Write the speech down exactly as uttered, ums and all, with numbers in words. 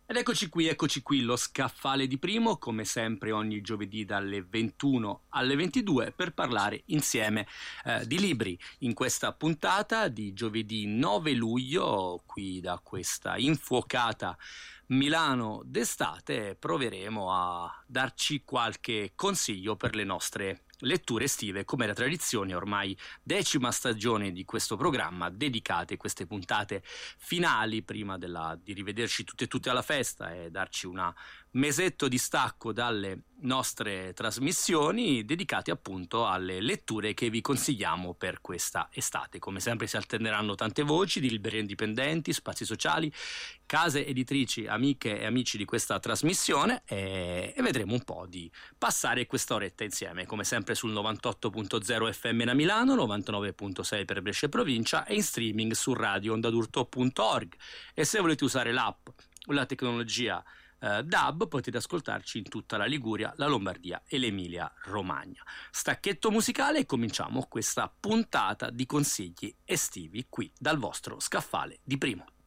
Ed eccoci qui, eccoci qui, lo scaffale di Primo, come sempre ogni giovedì dalle ventuno alle ventidue per parlare insieme eh, di libri. In questa puntata di giovedì nove luglio, qui da questa infuocata Milano d'estate, proveremo a darci qualche consiglio per le nostre letture estive, come era tradizione, ormai decima stagione di questo programma, dedicate queste puntate finali prima della, di rivederci tutte e tutte alla festa e darci una mesetto di stacco dalle nostre trasmissioni, dedicate appunto alle letture che vi consigliamo per questa estate. Come sempre si alterneranno tante voci di librerie indipendenti, spazi sociali, case editrici, amiche e amici di questa trasmissione e, e vedremo un po' di passare questa oretta insieme, come sempre sul novantotto punto zero F M a Milano, novantanove punto sei per Brescia e provincia e in streaming su radio ondadurto punto org. E se volete usare l'app o la tecnologia Uh, D A B potete ascoltarci in tutta la Liguria, la Lombardia e l'Emilia Romagna. Stacchetto musicale e cominciamo questa puntata di consigli estivi qui dal vostro scaffale di Primo.